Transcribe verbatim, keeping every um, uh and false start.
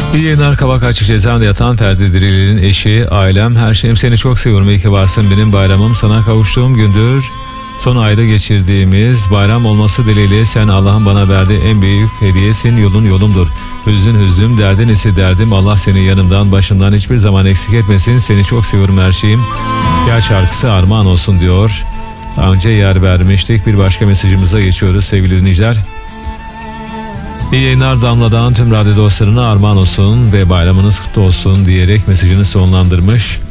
İyi yayınlar Kabak Açık Cezaevinde yatan Ferdi Dirili'nin eşi, ailem, her şeyim, seni çok seviyorum. İyi ki varsın, benim bayramım sana kavuştuğum gündür. Son ayda geçirdiğimiz bayram olması dileğiyle sen Allah'ın bana verdiği en büyük hediyesin, yolun yolumdur. Hüznün hüznüm, derdin ise derdim. Allah seni yanımdan başımdan hiçbir zaman eksik etmesin. Seni çok seviyorum her şeyim. Gel şarkısı armağan olsun diyor. Daha önce yer vermiştik. Bir başka mesajımıza geçiyoruz sevgili dinleyiciler. İyi yayınlar, Damla'dan tüm radyo dostlarına armağan olsun ve bayramınız kutlu olsun diyerek mesajını sonlandırmış.